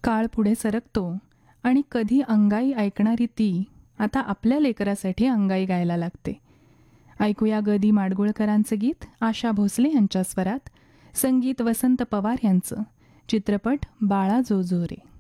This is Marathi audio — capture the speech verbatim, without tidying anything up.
काळ पुढे सरकतो आणि कधी अंगाई ऐकणारी ती आता आपल्या लेकरासाठी अंगाई गायला लागते. ऐकूया ग दी माडगुळकरांचं गीत आशा भोसले यांच्या स्वरात, संगीत वसंत पवार यांचं, चित्रपट बाळा जो जो रे.